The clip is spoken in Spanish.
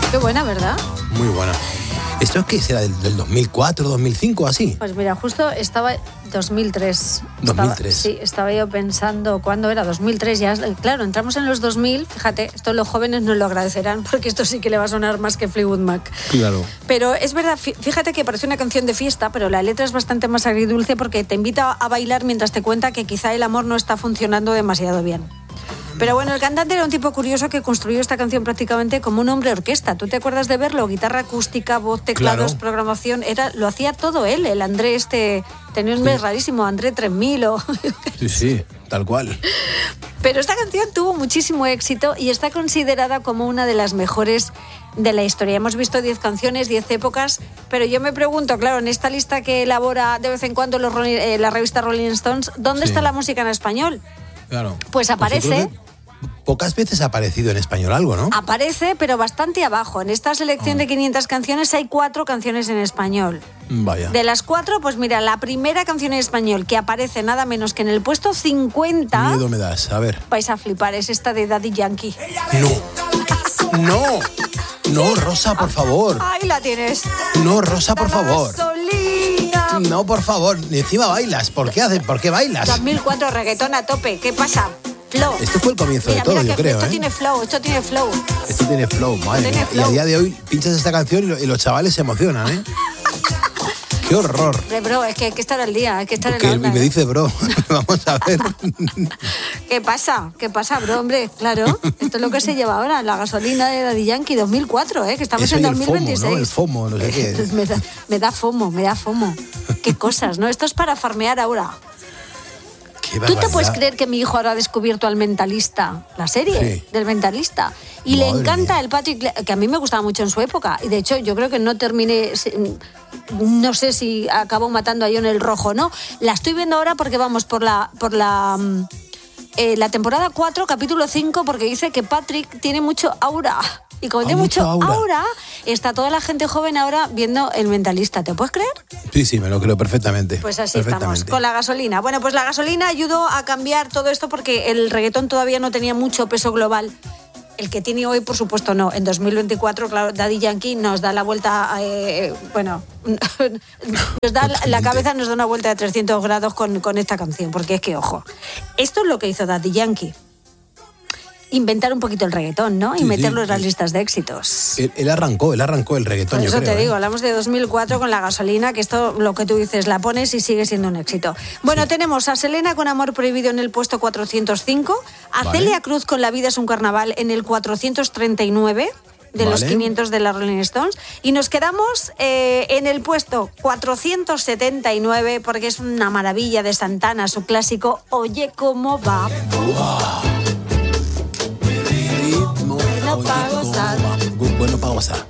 Qué buena, ¿verdad? Muy buena. ¿Esto es qué? ¿Será del 2004, 2005 así? Pues mira, justo estaba 2003. 2003. Sí, estaba yo pensando, ¿cuándo era? 2003 ya. Claro, entramos en los 2000, fíjate, esto los jóvenes nos lo agradecerán porque esto sí que le va a sonar más que Fleetwood Mac. Claro. Pero es verdad, fíjate que parece una canción de fiesta, pero la letra es bastante más agridulce porque te invita a bailar mientras te cuenta que quizá el amor no está funcionando demasiado bien. Pero bueno, el cantante era un tipo curioso que construyó esta canción prácticamente como un hombre orquesta. ¿Tú te acuerdas de verlo? Guitarra acústica, voz, teclados, claro. Programación. Lo hacía todo él, el André tenía un nombre rarísimo, André 3000 o... Sí, tal cual. Pero esta canción tuvo muchísimo éxito y está considerada como una de las mejores de la historia. Hemos visto 10 canciones, 10 épocas, pero yo me pregunto, claro, en esta lista que elabora de vez en cuando la revista Rolling Stones, ¿dónde está la música en español? Claro. Pues aparece... Pocas veces ha aparecido en español algo, ¿no? Aparece, pero bastante abajo. En esta selección de 500 canciones hay 4 canciones en español. Vaya. De las 4, pues mira, la primera canción en español que aparece nada menos que en el puesto 50... Miedo me das, a ver. Vais a flipar, es esta de Daddy Yankee. No, Rosa, por favor. Ahí la tienes. No, Rosa, por favor. Gasolina. No, por favor. Encima bailas. ¿Por qué bailas? 2004, reggaetón a tope. ¿Qué pasa? Flow. Esto fue el comienzo de todo, yo creo. Esto tiene flow, Esto tiene flow, madre mía. Y a día de hoy pinchas esta canción y los chavales se emocionan, ¿eh? ¡Qué horror! Bro, es que hay que estar al día, hay que estar en la Porque onda. me dice bro, vamos a ver. ¿Qué pasa, bro, hombre? Claro, esto es lo que se lleva ahora, la gasolina de Daddy Yankee 2004, que estamos Eso en y 2026. el FOMO, no sé qué. Me da FOMO. Qué cosas, ¿no? Esto es para farmear ahora. ¿Tú te puedes creer que mi hijo ahora ha descubierto al Mentalista, la serie del Mentalista? Y le encanta el Patrick, que a mí me gustaba mucho en su época. Y de hecho, yo creo que no terminé, no sé si acabo matando a John el Rojo, ¿no? La estoy viendo ahora porque vamos por la temporada 4, capítulo 5, porque dice que Patrick tiene mucho aura. Y como tiene mucho aura, está toda la gente joven ahora viendo El Mentalista. ¿Te puedes creer? Sí, me lo creo perfectamente. Pues así estamos, con la gasolina. Bueno, pues la gasolina ayudó a cambiar todo esto porque el reggaetón todavía no tenía mucho peso global. El que tiene hoy, por supuesto, no. En 2024, claro, Daddy Yankee nos da la vuelta, nos da la cabeza, nos da una vuelta de 300 grados con esta canción, porque es que, ojo, esto es lo que hizo Daddy Yankee. Inventar un poquito el reggaetón, ¿no? Y meterlo en las listas de éxitos. Él arrancó el reggaetón, por yo eso creo. Te digo, hablamos de 2004 con la gasolina, que esto, lo que tú dices, la pones y sigue siendo un éxito. Bueno, tenemos a Selena con Amor Prohibido en el puesto 405, a Celia Cruz con La vida es un carnaval en el 439... de los 500 de la Rolling Stones, y nos quedamos en el puesto 479 porque es una maravilla de Santana, su clásico Oye cómo va. Bueno para gozar.